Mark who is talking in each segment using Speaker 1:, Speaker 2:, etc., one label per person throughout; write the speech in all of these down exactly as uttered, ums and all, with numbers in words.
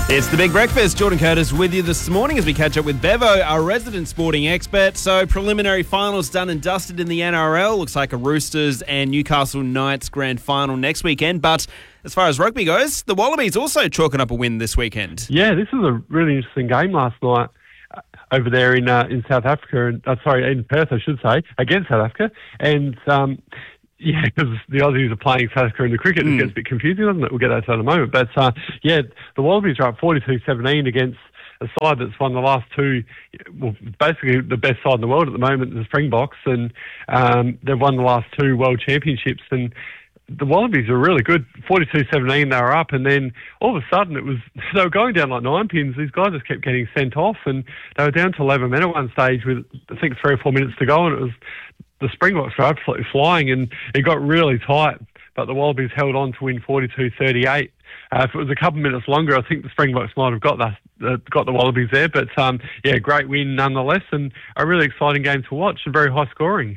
Speaker 1: It's The Big Breakfast. Jordan Curtis with you this morning as we catch up with Bevo, our resident sporting expert. So preliminary finals done and dusted in the N R L. Looks like a Roosters and Newcastle Knights grand final next weekend. But as far as rugby goes, the Wallabies also chalking up a win this weekend.
Speaker 2: Yeah, this was a really interesting game last night uh, over there in uh, in South Africa. And, uh, sorry, in Perth, I should say, against South Africa. And... Um, Yeah, because the Aussies are playing South Africa in the cricket. Mm. It gets a bit confusing, doesn't it? We'll get that to in a moment. But, uh, yeah, the Wallabies are up forty-two seventeen against a side that's won the last two, well, basically the best side in the world at the moment, the Springboks, and um, they've won the last two World Championships. And the Wallabies are really good. forty-two seventeen, they were up, and then all of a sudden it was, they were going down like nine pins. These guys just kept getting sent off, and they were down to eleven men at one stage with, I think, three or four minutes to go, and it was... the Springboks were absolutely flying, and it got really tight, but the Wallabies held on to win forty-two thirty-eight. Uh, if it was a couple of minutes longer, I think the Springboks might have got the, uh, got the Wallabies there, but um, yeah, great win nonetheless, and a really exciting game to watch and very high scoring.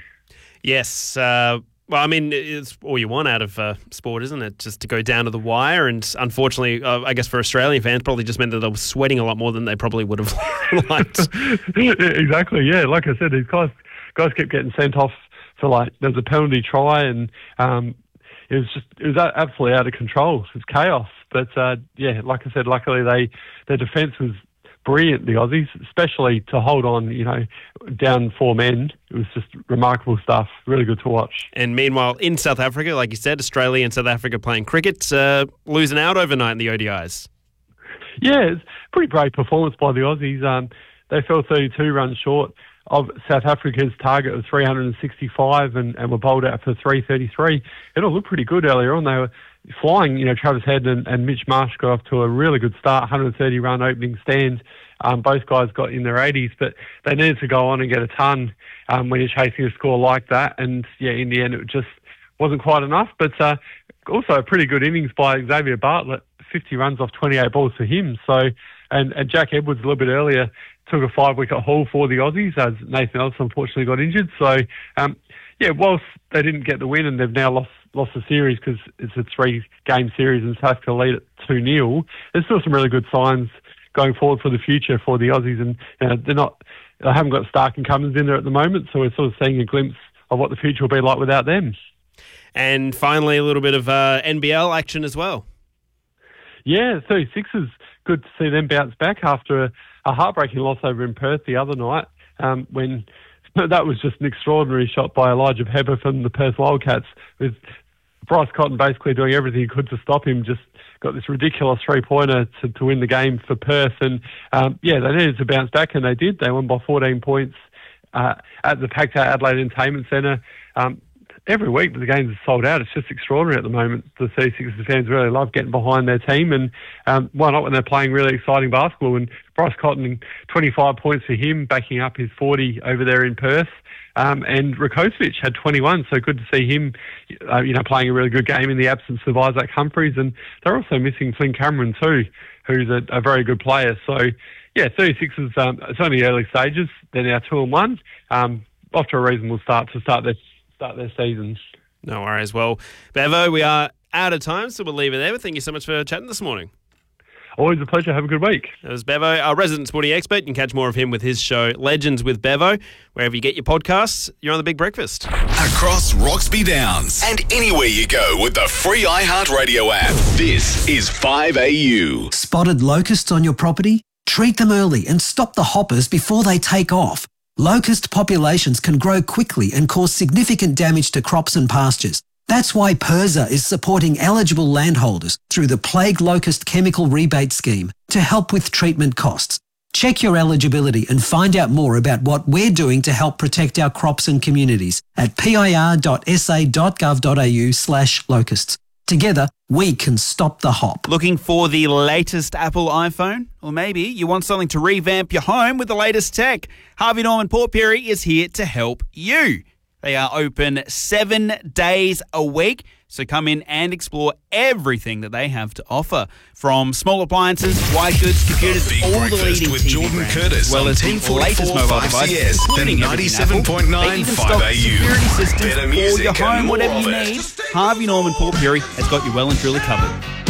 Speaker 1: Yes, uh, well, I mean, it's all you want out of uh, sport, isn't it? Just to go down to the wire, and unfortunately, uh, I guess for Australian fans, probably just meant that they were sweating a lot more than they probably would have liked.
Speaker 2: Exactly, yeah. Like I said, these guys... guys kept getting sent off for, like, there was a penalty try, and um, it was just, it was absolutely out of control. It was chaos. But, uh, yeah, like I said, luckily they, their defence was brilliant, the Aussies, especially to hold on, you know, down four men. It was just remarkable stuff. Really good to watch.
Speaker 1: And meanwhile, in South Africa, like you said, Australia and South Africa playing cricket, uh, losing out overnight in the O D Is.
Speaker 2: Yeah, it's a pretty brave performance by the Aussies. Um, they fell thirty-two runs short of South Africa's target of three hundred sixty-five and, and were bowled out for three thirty-three. It all looked pretty good earlier on. They were flying. You know, Travis Head and, and Mitch Marsh got off to a really good start, one hundred thirty run opening stand. Um, both guys got in their eighties, but they needed to go on and get a ton um, when you're chasing a score like that. And, yeah, in the end, it just wasn't quite enough. But uh, also a pretty good innings by Xavier Bartlett, fifty runs off twenty-eight balls for him. So, and, and Jack Edwards a little bit earlier took a five-wicket haul for the Aussies as Nathan Ellis unfortunately got injured. So, um, yeah, whilst they didn't get the win and they've now lost lost the series because it's a three-game series and South Africa lead at two nil, there's still some really good signs going forward for the future for the Aussies. And you know, they're not, they haven't got Stark and Cummins in there at the moment, so we're sort of seeing a glimpse of what the future will be like without them.
Speaker 1: And finally, a little bit of uh, N B L action as well.
Speaker 2: Yeah, thirty-sixers, good to see them bounce back after a, a heartbreaking loss over in Perth the other night um, when that was just an extraordinary shot by Elijah Pepper from the Perth Wildcats with Bryce Cotton basically doing everything he could to stop him, just got this ridiculous three-pointer to, to win the game for Perth. And, um, yeah, they needed to bounce back, and they did. They won by fourteen points uh, at the Packed Out Adelaide Entertainment Centre. Um, every week the games are sold out. It's just extraordinary at the moment. The thirty-sixers fans really love getting behind their team, and um, why not when they're playing really exciting basketball? And Bryce Cotton, twenty-five points for him, backing up his forty over there in Perth. Um, and Rakocevic had twenty-one, so good to see him, uh, you know, playing a really good game in the absence of Isaac Humphries. And they're also missing Flynn Cameron too, who's a, a very good player. So, yeah, thirty-sixers, um, it's only early stages. They're now two and one, um, off to a reasonable start to start their start their seasons.
Speaker 1: No worries. Well, Bevo, we are out of time, so we'll leave it there. But thank you so much for chatting this morning.
Speaker 2: Always a pleasure. Have a good week.
Speaker 1: That was Bevo, our resident sporting expert. You can catch more of him with his show, Legends with Bevo. Wherever you get your podcasts, you're on The Big Breakfast.
Speaker 3: Across Roxby Downs and anywhere you go with the free iHeartRadio app. This is five A U.
Speaker 4: Spotted locusts on your property? Treat them early and stop the hoppers before they take off. Locust populations can grow quickly and cause significant damage to crops and pastures. That's why PIRSA is supporting eligible landholders through the Plague Locust Chemical Rebate Scheme to help with treatment costs. Check your eligibility and find out more about what we're doing to help protect our crops and communities at pir.sa.gov.au slash locusts. Together, we can stop the hop.
Speaker 1: Looking for the latest Apple iPhone? Or maybe you want something to revamp your home with the latest tech? Harvey Norman Port Pirie is here to help you. They are open seven days a week, so come in and explore everything that they have to offer. From small appliances, white goods, computers,
Speaker 3: Big
Speaker 1: all the
Speaker 3: Breakfast
Speaker 1: leading
Speaker 3: with
Speaker 1: T V
Speaker 3: Jordan
Speaker 1: brands,
Speaker 3: Curtis
Speaker 1: as well
Speaker 3: on
Speaker 1: as the latest mobile devices, including
Speaker 3: ninety-seven point nine five A U.
Speaker 1: security systems
Speaker 3: Better
Speaker 1: for
Speaker 3: music
Speaker 1: your home,
Speaker 3: and
Speaker 1: whatever
Speaker 3: more
Speaker 1: you
Speaker 3: of it.
Speaker 1: need. Harvey Norman Port Pirie has got you well and truly covered.